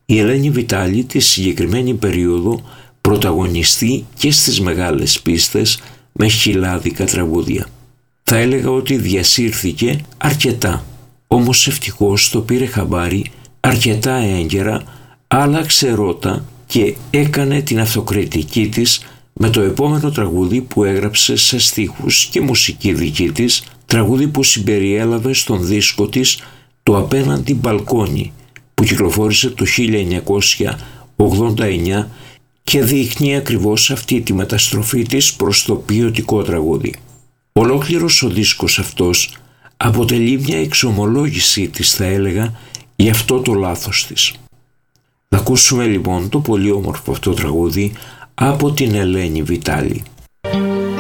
Η Ελένη Βιτάλη τη συγκεκριμένη περίοδο πρωταγωνιστεί και στις μεγάλες πίστες με χιλάδικα τραγούδια. Θα έλεγα ότι διασύρθηκε αρκετά, όμως ευτυχώς το πήρε χαμπάρι αρκετά έγκαιρα, άλλαξε ρότα και έκανε την αυτοκριτική της με το επόμενο τραγούδι που έγραψε σε στίχους και μουσική δική της, τραγούδι που συμπεριέλαβε στον δίσκο της «Το απέναντι μπαλκόνι» που κυκλοφόρησε το 1989 και δείχνει ακριβώς αυτή τη μεταστροφή της προς το ποιοτικό τραγούδι. Ολόκληρος ο δίσκος αυτός αποτελεί μια εξομολόγησή της, θα έλεγα, για αυτό το λάθος της. Θα ακούσουμε λοιπόν το πολύ όμορφο αυτό τραγούδι από την Ελένη Βιτάλη.